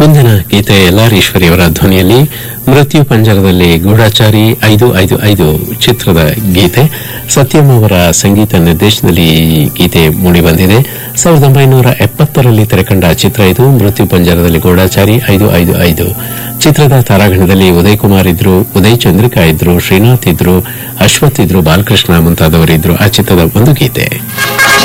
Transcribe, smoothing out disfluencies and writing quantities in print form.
ಮುಂದಿನ ಗೀತೆ ಎಲ್ಲಾರೀಶ್ವರಿಯವರ ಧ್ವನಿಯಲ್ಲಿ ಮೃತ್ಯು ಪಂಜರದಲ್ಲಿ ಗೂಢಾಚಾರಿ 555 ಚಿತ್ರದ ಗೀತೆ. ಸತ್ಯಂ ಅವರ ಸಂಗೀತ ನಿರ್ದೇಶನದಲ್ಲಿ ಈ ಗೀತೆ ಮೂಡಿಬಂದಿದೆ. 1970ರಲ್ಲಿ ತೆರೆಕಂಡ ಚಿತ್ರ ಇದು. ಮೃತ್ಯು ಪಂಜರದಲ್ಲಿ ಗೂಢಾಚಾರಿ 555 ಚಿತ್ರದ ತಾರಾಗಣದಲ್ಲಿ ಉದಯ್ ಕುಮಾರ್ ಇದ್ರು, ಉದಯ್ ಚಂದ್ರಿಕಾ ಇದ್ರು, ಶ್ರೀನಾಥ್ ಇದ್ರು, ಅಶ್ವಥ್ ಇದ್ರು, ಬಾಲಕೃಷ್ಣ ಮುಂತಾದವರಿದ್ರು. ಆ ಚಿತ್ರದ ಒಂದು ಗೀತೆ.